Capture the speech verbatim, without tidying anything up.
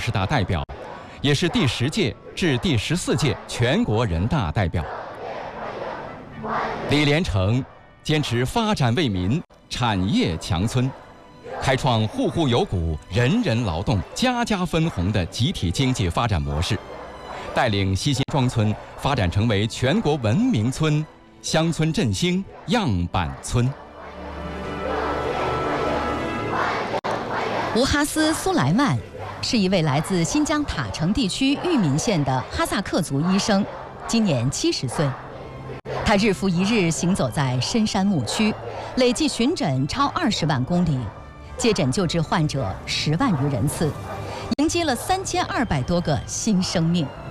十大代表，也是第十届至第十四届全国人大代表。李连成坚持发展为民、产业强村，开创户户有谷、人人劳动、家家分红的集体经济发展模式，带领西辛庄村发展成为全国文明村、乡村振兴样板村。 吴哈斯·苏莱曼是一位来自新疆塔城地区玉敏县的哈萨克族医生，今年七十岁。他日复一日行走在深山牧区，累计巡诊超二十万公里，接诊救治患者十万余人次，迎接了三千二百多个新生命。